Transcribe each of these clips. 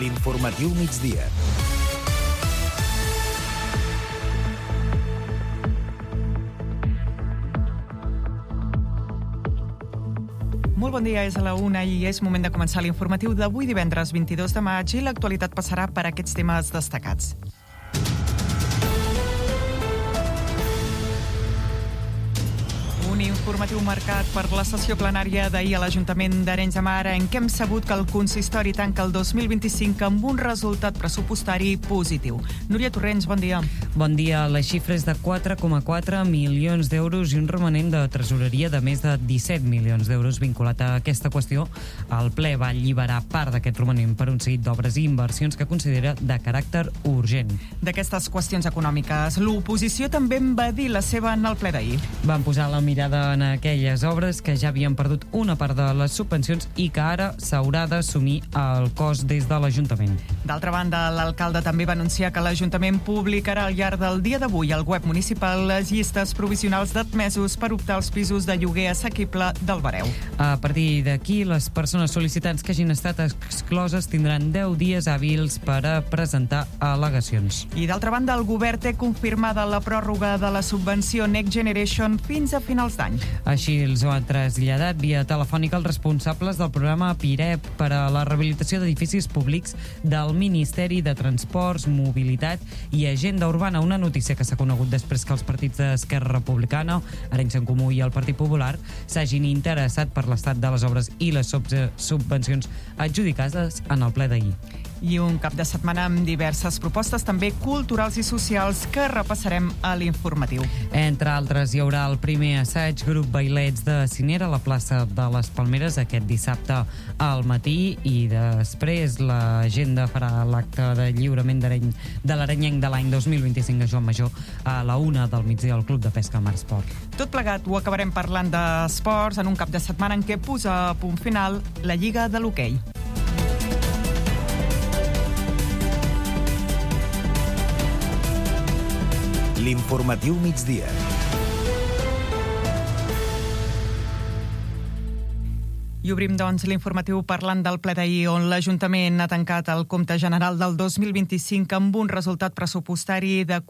L'informatiu migdia. Molt bon dia, és a la 1 i és moment de començar l'informatiu d'avui divendres 22 de maig i l'actualitat passarà per aquests temes destacats. Un informatiu marcat per la sessió plenària d'ahir a l'Ajuntament d'Arenys de Mar, en què hem sabut que el consistori tanca el 2025 amb un resultat pressupostari positiu. Núria Torrents, bon dia. Bon dia. La xifra és de 4,4 milions d'euros i un romanent de tresoreria de més de 17 milions d'euros vinculat a aquesta qüestió. El ple va alliberar part d'aquest romanent per un seguit d'obres i inversions que considera de caràcter urgent. D'aquestes qüestions econòmiques, l'oposició també en va dir la seva en el ple d'ahir. Van posar la mirada en aquelles obres que ja havien perdut una part de les subvencions i que ara s'haurà d'assumir el cost des de l'Ajuntament. D'altra banda, l'alcalde també va anunciar que l'Ajuntament publicarà al llarg del dia d'avui al web municipal les llistes provisionals d'admesos per optar als pisos de lloguer assequible del Bareu. A partir d'aquí, les persones sol·licitants que hagin estat excloses tindran 10 dies hàbils per a presentar al·legacions. I d'altra banda, el govern té confirmada la pròrroga de la subvenció Next Generation fins a finals d'any. Així els ho han traslladat via telefònica els responsables del programa PIREP per a la rehabilitació d'edificis públics del Ministeri de Transports, Mobilitat i Agenda Urbana, una notícia que s'ha conegut després que els partits d'Esquerra Republicana, Arenys en Comú i el Partit Popular s'hagin interessat per l'estat de les obres i les subvencions adjudicades en el ple d'ahir. I un cap de setmana amb diverses propostes també culturals i socials que repassarem a l'informatiu. Entre altres, hi haurà el primer assaig grup Bailets de Cinera a la plaça de les Palmeres aquest dissabte al matí i després l'agenda farà l'acte de lliurament de l'Arenyenc de l'any 2025 a Joan Major a la 1 del migdia al Club de Pesca Mar Esport. Tot plegat ho acabarem parlant d'esports en un cap de setmana en què posa a punt final la Lliga de l'Hoquei. L'informatiu migdia. I obrim, doncs, l'informatiu parlant del ple d'ahir, on l'Ajuntament ha tancat el compte general del 2025 amb un resultat pressupostari de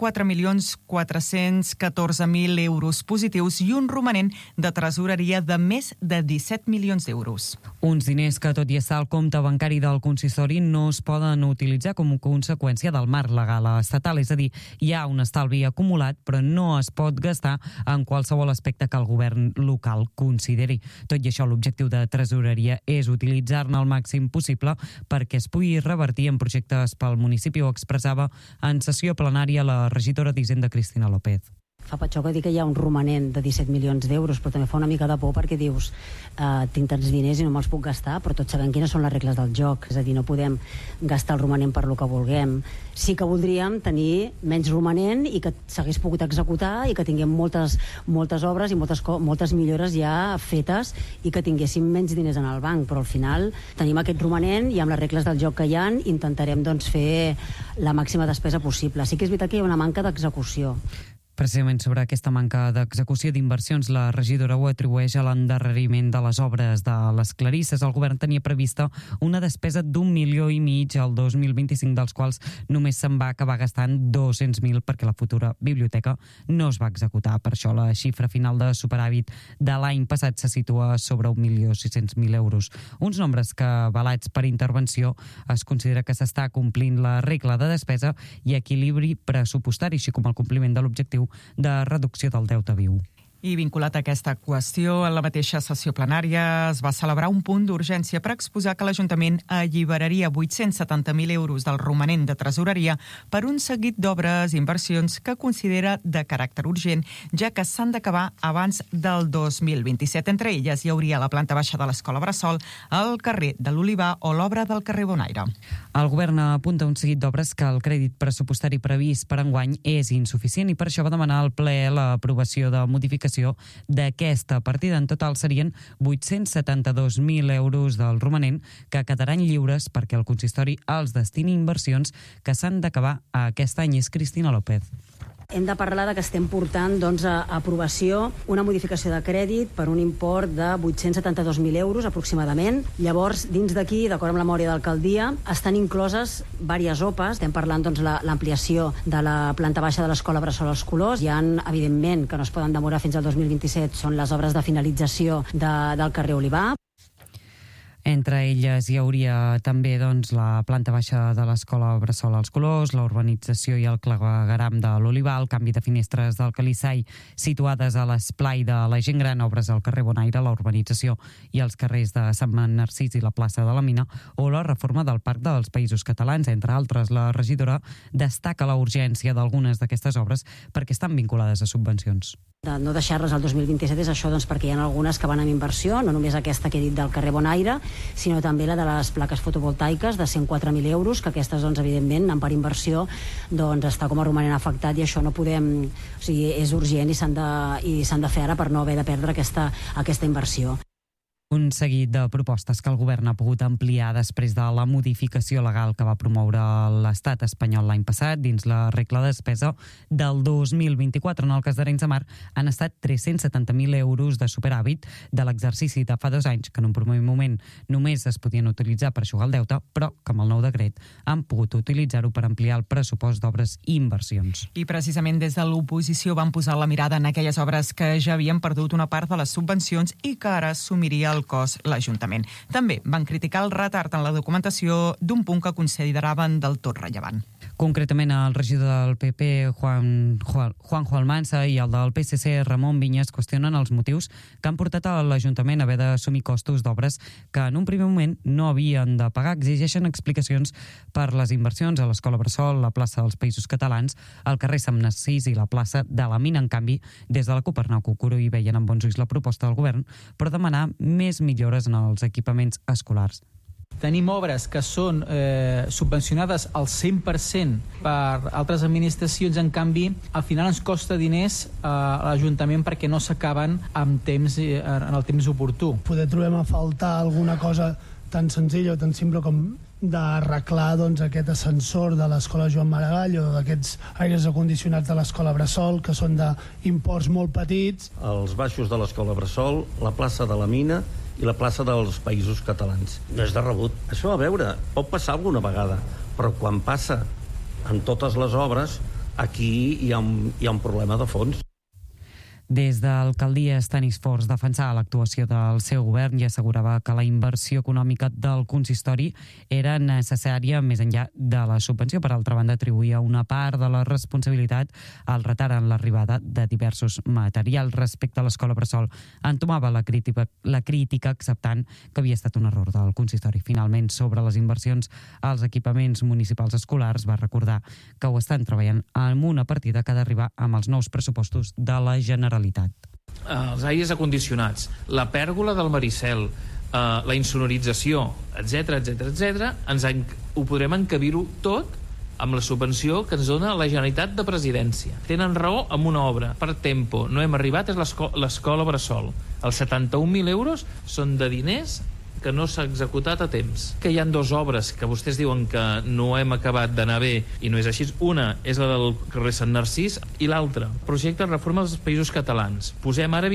4.414.000 euros positius i un romanent de tresoreria de més de 17 milions d'euros. Uns diners que, tot i estar al compte bancari del consistori, no es poden utilitzar com a conseqüència del marc legal estatal. És a dir, hi ha un estalvi acumulat, però no es pot gastar en qualsevol aspecte que el govern local consideri. Tot i això, l'objectiu de tresoreria és utilitzar-ne el màxim possible perquè es pugui revertir en projectes pel municipi, ho expressava en sessió plenària la regidora d'Hisenda Cristina López. Fa patxoca dir que hi ha un romanent de 17 milions d'euros, però també fa una mica de por perquè dius tinc tants diners i no me'ls puc gastar, però tots sabem quines són les regles del joc. És a dir, no podem gastar el romanent per lo que vulguem. Sí que voldríem tenir menys romanent i que s'hagués pogut executar i que tinguem moltes obres i moltes millores ja fetes i que tinguéssim menys diners en el banc, però al final tenim aquest romanent i amb les regles del joc que hi ha intentarem fer la màxima despesa possible. Sí que és veritat que hi ha una manca d'execució. Precisament sobre aquesta manca d'execució d'inversions, la regidora ho atribueix a l'endarreriment de les obres de les Clarisses. El govern tenia prevista una despesa d'1,5 milions al 2025, dels quals només se'n va acabar gastant 200.000 perquè la futura biblioteca no es va executar. Per això la xifra final de superàvit de l'any passat se situa sobre 1.600.000 euros. Uns nombres que, avalats per intervenció, es considera que s'està complint la regla de despesa i equilibri pressupostari, així com el compliment de l'objectiu de reducció del deute viu. I vinculat a aquesta qüestió, en la mateixa sessió plenària es va celebrar un punt d'urgència per exposar que l'Ajuntament alliberaria 870.000 euros del romanent de tresoreria per un seguit d'obres i inversions que considera de caràcter urgent, ja que s'han d'acabar abans del 2027. Entre elles hi hauria la planta baixa de l'Escola Bressol, el carrer de l'Olivar o l'obra del carrer Bonaire. El govern apunta un seguit d'obres que el crèdit pressupostari previst per enguany és insuficient i per això va demanar al ple l'aprovació de modificació d'aquesta partida. En total serien 872.000 euros del romanent que quedaran lliures perquè el consistori els destini inversions que s'han d'acabar aquest any. És Cristina López. Hem de parlar de que estem portant a aprovació una modificació de crèdit per un import de 872.000 euros aproximadament. Llavors, dins d'aquí, d'acord amb la memòria d'alcaldia, estan incloses diverses OPAs. Estem parlant l'ampliació de la planta baixa de l'escola Bressol als Colors. Hi ha, evidentment, que no es poden demorar fins al 2027, són les obres de finalització del carrer Olivar. Entre elles hi hauria també la planta baixa de l'escola Bressol als Colors, la urbanització i el clavegueram de l'Olivar, el canvi de finestres del Calissai situades a l'esplai de la Gent Gran, obres al carrer Bonaire, la urbanització i els carrers de Sant Narcís i la plaça de la Mina, o la reforma del Parc dels Països Catalans. Entre altres, la regidora destaca la urgència d'algunes d'aquestes obres perquè estan vinculades a subvencions. De no deixar-les al 2027 és això, perquè hi ha algunes que van amb inversió, no només aquesta que he dit del carrer Bonaire, sinó també la de les plaques fotovoltaiques de 104.000 euros, que aquestes, evidentment, anant per inversió, està com a romanent afectat i això no podem... O sigui, és urgent i s'han de fer ara per no haver de perdre aquesta inversió. Un seguit de propostes que el govern ha pogut ampliar després de la modificació legal que va promoure l'estat espanyol l'any passat dins la regla de despesa del 2024. En el cas d'Arenys de Mar han estat 370.000 euros de superàvit de l'exercici de fa 2 anys, que en un primer moment només es podien utilitzar per eixugar el deute, però que amb el nou decret han pogut utilitzar-ho per ampliar el pressupost d'obres i inversions. I precisament des de l'oposició van posar la mirada en aquelles obres que ja havien perdut una part de les subvencions i que ara assumiria el cost l'Ajuntament. També van criticar el retard en la documentació d'un punt que consideraven del tot rellevant. Concretament, el regidor del PP, Juanjo Almansa, i el del PSC, Ramon Vinyes, qüestionen els motius que han portat a l'Ajuntament a haver d'assumir costos d'obres que en un primer moment no havien de pagar. Exigeixen explicacions per les inversions a l'Escola Bressol, la plaça dels Països Catalans, el carrer Sant Narcís i la plaça de la Mina. En canvi, des de la CUP Arnau Cucurú hi veien amb bons ulls la proposta del govern per demanar més millores en els equipaments escolars. Tenim obres que són subvencionades al 100% per altres administracions, en canvi, al final ens costa diners a l'Ajuntament perquè no s'acaben en el temps oportú. Poder trobem a faltar alguna cosa tan senzilla o tan simple com d'arreglar aquest ascensor de l'escola Joan Maragall o d'aquests aires acondicionats de l'escola Bressol, que són d'imports molt petits. Els baixos de l'escola Bressol, la plaça de la Mina i la plaça dels Països Catalans. No és de rebut. Això, a veure, pot passar alguna vegada, però quan passa en totes les obres, aquí hi ha un problema de fons. Des d'Alcaldia, Stanis Forns defensava l'actuació del seu govern i assegurava que la inversió econòmica del consistori era necessària més enllà de la subvenció. Per altra banda, atribuïa una part de la responsabilitat al retard en l'arribada de diversos materials. Respecte a l'escola Bressol, entomava la crítica acceptant que havia estat un error del consistori. Finalment, sobre les inversions als equipaments municipals escolars, va recordar que ho estan treballant amb una partida que ha d'arribar amb els nous pressupostos de la Generalitat. Els aires acondicionats, la pèrgola del Maricel, la insonorització, etc., ho podrem encabir-ho tot amb la subvenció que ens dona la Generalitat de Presidència. Tenen raó amb una obra. Per tempo, no hem arribat, és l'escola Bressol. Els 71.000 euros són de diners que no s'ha executat a temps. Que hi ha 2 obres que vostès diuen que no hem acabat d'anar bé i no és així. Una és la del carrer Sant Narcís i l'altra, projecte de reforma dels Països Catalans. Posem ara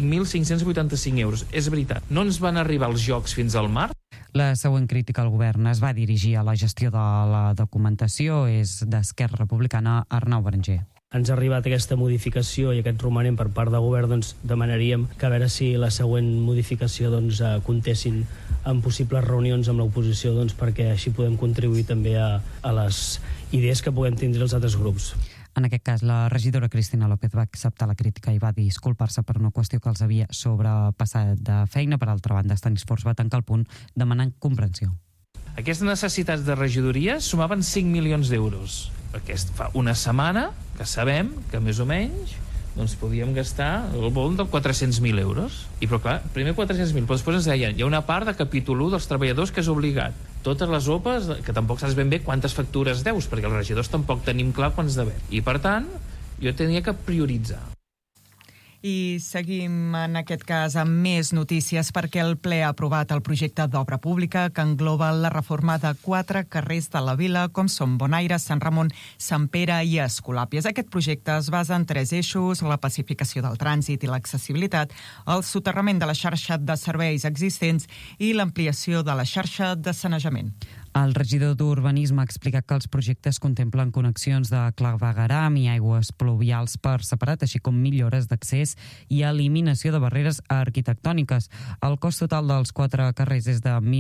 25.585 euros. És veritat, no ens van arribar els jocs fins al març. La següent crítica al govern es va dirigir a la gestió de la documentació. És d'Esquerra Republicana, Arnau Berenger. Ens ha arribat aquesta modificació i aquest romanent per part del govern, demanaríem que a veure si la següent modificació comptessin en possibles reunions amb l'oposició perquè així podem contribuir també a les idees que puguem tindre els altres grups. En aquest cas, la regidora Cristina López va acceptar la crítica i va disculpar-se per una qüestió que els havia sobrepassat de feina. Per altra banda, Stanis Forns va tancar el punt demanant comprensió. Aquestes necessitats de regidoria sumaven 5 milions d'euros. Perquè fa una setmana que sabem que més o menys podíem gastar el volum de 400.000 euros. I però clar, primer 400.000, però després ens deien hi ha una part de capítol 1 dels treballadors que és obligat. Totes les OPAs, que tampoc saps ben bé quantes factures deus, perquè els regidors tampoc tenim clar quants devem. I per tant, jo tenia que prioritzar. I seguim, en aquest cas, amb més notícies perquè el ple ha aprovat el projecte d'obra pública que engloba la reforma de 4 carrers de la vila, com són Bonaire, Sant Ramon, Sant Pere i Escolàpies. Aquest projecte es basa en 3 eixos: la pacificació del trànsit i l'accessibilitat, el soterrament de la xarxa de serveis existents i l'ampliació de la xarxa de sanejament. El regidor d'Urbanisme ha explicat que els projectes contemplen connexions de clavegueram i aigües pluvials per separat, així com millores d'accés i eliminació de barreres arquitectòniques. El cost total dels 4 carrers és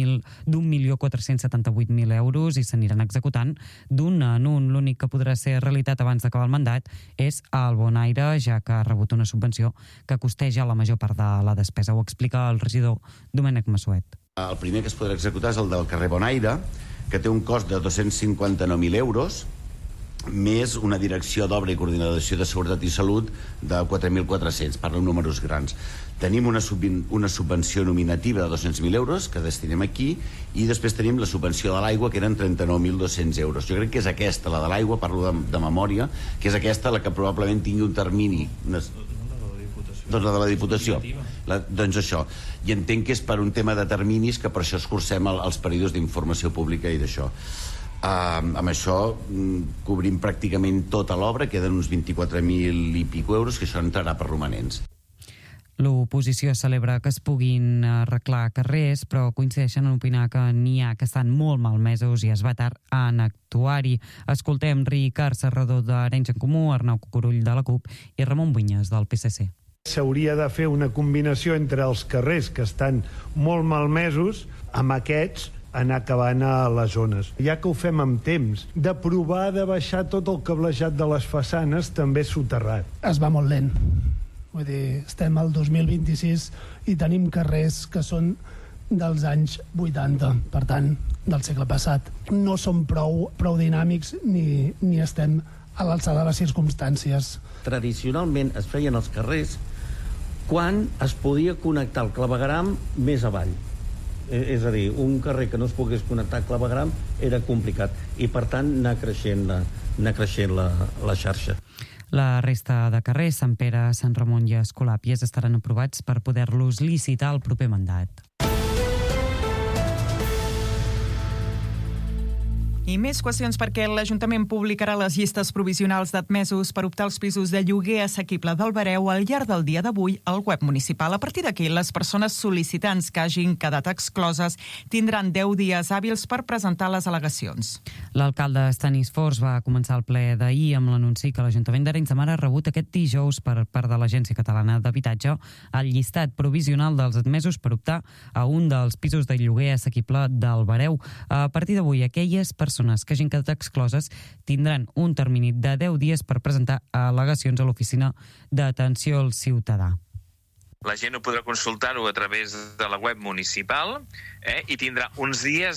d'1.478.000 euros i s'aniran executant d'un en un. L'únic que podrà ser realitat abans d'acabar el mandat és el Bonaire, ja que ha rebut una subvenció que costeja la major part de la despesa. Ho explica el regidor Domènec Massuet. El primer que es podrà executar és el del carrer Bonaire, que té un cost de 259.000 euros, més una direcció d'obra i coordinació de seguretat i salut de 4.400, parlo en números grans. Tenim una subvenció nominativa de 200.000 euros que destinem aquí, i després tenim la subvenció de l'aigua, que eren 39.200 euros. Jo crec que és aquesta, la de l'aigua, parlo de memòria, que és aquesta la que probablement tingui un termini. Doncs la de la Diputació. Doncs això. I entenc que és per un tema de terminis, que per això escurcem els períodes d'informació pública i d'això. Amb això cobrim pràcticament tota l'obra, queden uns 24.000 i pico euros, que això entrarà per romanents. L'oposició celebra que es puguin arreglar carrers, però coincideixen en opinar que n'hi ha que estan molt malmesos i es va tard en actuar-hi. Escoltem Ricard Serrador d'Arenys en Comú, Arnau Cucurull de la CUP i Ramon Vinyes del PSC. S'hauria de fer una combinació entre els carrers que estan molt malmesos amb aquests anar acabant a les zones. Ja que ho fem amb temps, de provar de baixar tot el cablejat de les façanes també soterrat. Es va molt lent. Vull dir, estem al 2026 i tenim carrers que són dels anys 80, per tant, del segle passat. No som prou dinàmics ni estem a l'alçada de les circumstàncies. Tradicionalment es feien els carrers quan es podia connectar el clavegueram més avall. És a dir, un carrer que no es pogués connectar al clavegueram era complicat i, per tant, anar creixent la xarxa. La resta de carrers, Sant Pere, Sant Ramon i Escolàpies, estaran aprovats per poder-los licitar el proper mandat. I més qüestions perquè l'Ajuntament publicarà les llistes provisionals d'admesos per optar als pisos de lloguer assequible del Bareu al llarg del dia d'avui al web municipal. A partir d'aquí, les persones sol·licitants que hagin quedat excloses tindran 10 dies hàbils per presentar les al·legacions. L'alcalde Stanis Fors va començar el ple d'ahir amb l'anunci que l'Ajuntament d'Arenys de Mar ha rebut aquest dijous per part de l'Agència Catalana d'Habitatge el llistat provisional dels admesos per optar a un dels pisos de lloguer assequible del Bareu. A partir d'avui, aquelles persones que hagin quedat excloses tindran un termini de 10 dies per presentar al·legacions a l'Oficina d'Atenció al Ciutadà. La gent ho podrà consultar-ho a través de la web municipal i tindrà uns dies